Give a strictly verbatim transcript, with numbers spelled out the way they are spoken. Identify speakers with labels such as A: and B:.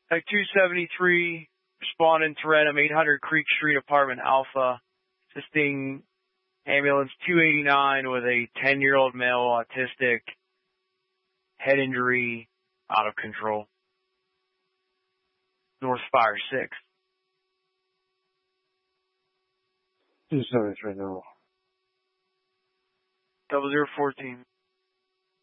A: Like two seventy-three, responding to random eight hundred Creek Street, apartment Alpha, assisting ambulance two eighty-nine with a ten-year-old male, autistic, head injury, out of control. North Fire six.
B: two seventy-three now.
A: Double zero fourteen.